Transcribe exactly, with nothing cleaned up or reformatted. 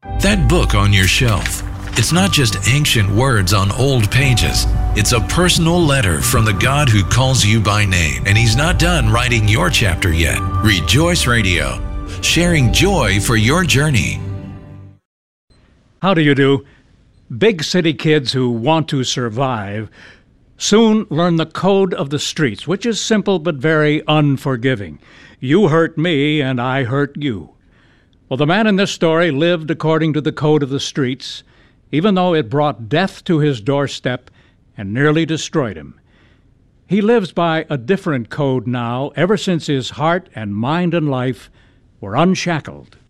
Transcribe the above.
That book on your shelf, it's not just ancient words on old pages. It's a personal letter from the God who calls you by name, and He's not done writing your chapter yet. Rejoice Radio, sharing joy for your journey. How do you do? Big city kids who want to survive soon learn the code of the streets, which is simple but very unforgiving. You hurt me, and I hurt you. Well, the man in this story lived according to the code of the streets, even though it brought death to his doorstep and nearly destroyed him. He lives by a different code now, ever since his heart and mind and life were unshackled.